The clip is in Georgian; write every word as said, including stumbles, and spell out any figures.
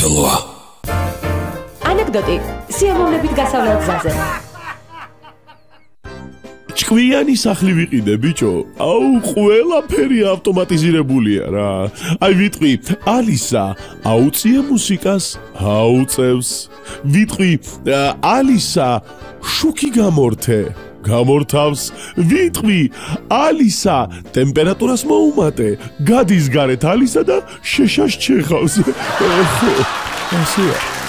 საქართველოა. ანეკდოტი სიამოვნებით გასავლელ გზაზე. ჭკვიანი სახლი ვიყიდე, ბიჭო. აუ, ყველაფერი ავტომატიზირებულია რა. აი ვიტყვი, ალისა აუწია მუსიკას, აუწევს. ვიტყვი, ალისა შუქი გამორთე, გამორთავს. ვიტყვი, ალისა ტემპერატურას მოუმატე, გადის გარეთ ალისა და შეშას ჩეხავს. ხო, ასეა.